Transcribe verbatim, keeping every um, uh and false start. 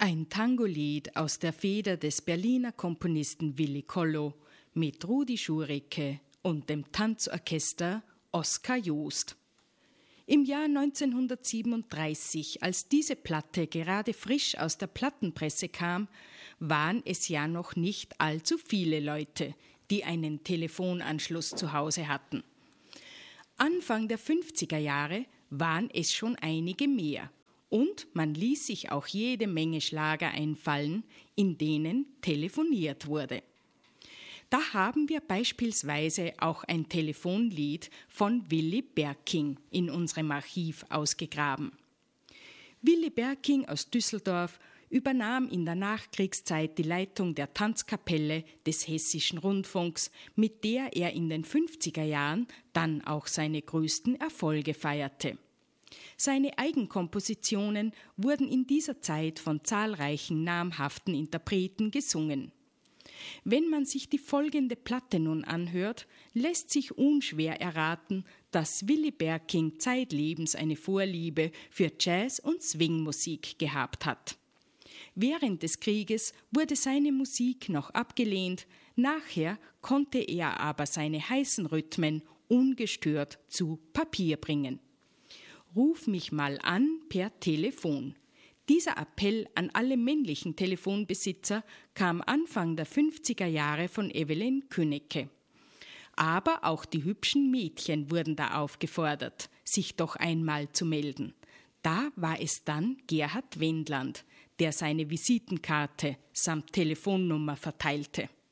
Ein Tangolied aus der Feder des Berliner Komponisten Willy Kollo mit Rudi Schureke und dem Tanzorchester Oskar Joost. Im Jahr neunzehnhundertsiebenunddreißig, als diese Platte gerade frisch aus der Plattenpresse kam, waren es ja noch nicht allzu viele Leute, die einen Telefonanschluss zu Hause hatten. Anfang der fünfziger Jahre waren es schon einige mehr. Und man ließ sich auch jede Menge Schlager einfallen, in denen telefoniert wurde. Da haben wir beispielsweise auch ein Telefonlied von Willy Berking in unserem Archiv ausgegraben. Willy Berking aus Düsseldorf übernahm in der Nachkriegszeit die Leitung der Tanzkapelle des Hessischen Rundfunks, mit der er in den fünfziger Jahren dann auch seine größten Erfolge feierte. Seine Eigenkompositionen wurden in dieser Zeit von zahlreichen namhaften Interpreten gesungen. Wenn man sich die folgende Platte nun anhört, lässt sich unschwer erraten, dass Willy Berking zeitlebens eine Vorliebe für Jazz- und Swingmusik gehabt hat. Während des Krieges wurde seine Musik noch abgelehnt, nachher konnte er aber seine heißen Rhythmen ungestört zu Papier bringen. Ruf mich mal an per Telefon. Dieser Appell an alle männlichen Telefonbesitzer kam Anfang der fünfziger Jahre von Evelyn Künnecke. Aber auch die hübschen Mädchen wurden da aufgefordert, sich doch einmal zu melden. Da war es dann Gerhard Wendland, der seine Visitenkarte samt Telefonnummer verteilte.